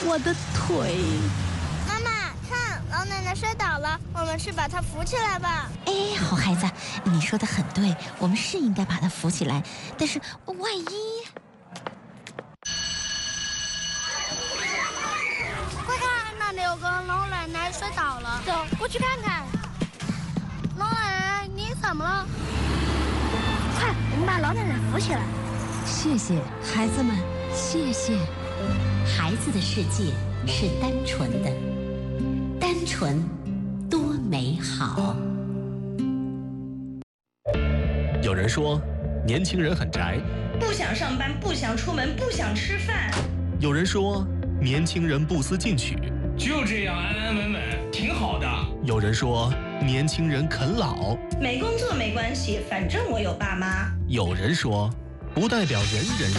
我的腿。 妈妈，看，老奶奶摔倒了，我们去把她扶起来吧。 哎，好孩子，你说的很对，我们是应该把她扶起来，但是万一…… 快看，那里有个老奶奶摔倒了，走，过去看看。老奶奶，你怎么了？快，我们把老奶奶扶起来。 谢谢孩子们，谢谢。 孩子的世界是单纯的，单纯多美好。 有人说，年轻人很宅， 不想上班，不想出门，不想吃饭。 有人说，年轻人不思进取， 就这样安安稳稳，挺好的。 有人说，年轻人啃老， 没工作没关系，反正我有爸妈。 有人说，不代表人人